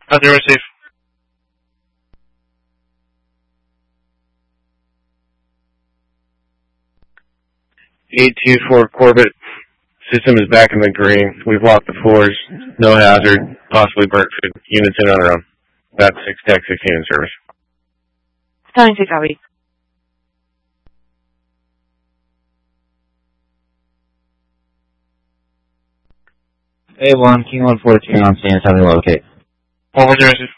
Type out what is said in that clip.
Nothing received. 824 Corbett. System is back in the green. We've locked the floors. No hazard. Possibly burnt food. Units in on our own. That's 6 Tech 16 in service. Stalin 6 copy. A1, King 114 on scene, 7 locate. 1 received.